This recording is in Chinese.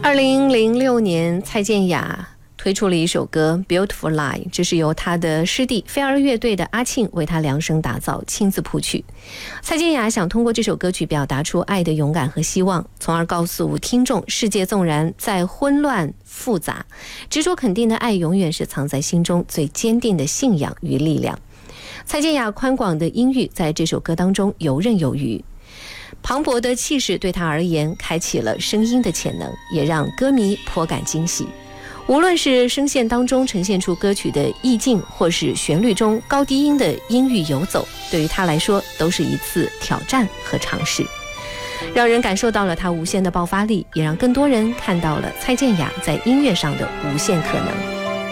2006年，蔡健雅推出了一首歌《Beautiful Lie》，这是由他的师弟飞儿乐队的阿庆为他量身打造，亲自谱曲。蔡健雅想通过这首歌曲表达出爱的勇敢和希望，从而告诉听众，世界纵然再混乱复杂，执着肯定的爱永远是藏在心中最坚定的信仰与力量。蔡健雅宽广的音域在这首歌当中游刃有余，磅礴的气势对他而言开启了声音的潜能，也让歌迷颇感惊喜。无论是声线当中呈现出歌曲的意境，或是旋律中高低音的音域游走，对于他来说都是一次挑战和尝试，让人感受到了他无限的爆发力，也让更多人看到了蔡健雅在音乐上的无限可能。